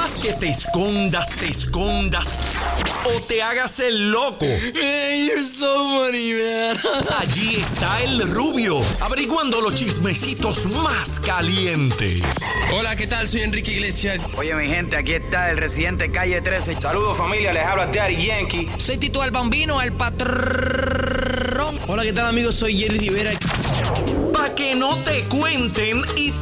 más que te escondas o te hagas el loco. Hey, you're so funny, man. Allí está el Rubio, averiguando los chismecitos más calientes. Hola, ¿qué tal? Soy Enrique Iglesias. Oye, mi gente, aquí está el residente Calle 13. Saludos, familia, les habla Daddy Yankee. Soy Tito el Bambino, el patrón. Hola, ¿qué tal, amigos? Soy Jerry Rivera. Pa' que no te cuenten y